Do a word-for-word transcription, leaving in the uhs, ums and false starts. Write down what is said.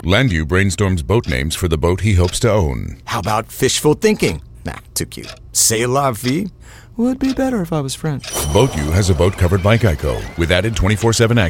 Landu brainstorms boat names for the boat he hopes to own. How about fishful thinking? Nah, too cute. C'est la vie? Would be better if I was French. BoatU has a boat covered by Geico with added twenty-four seven access.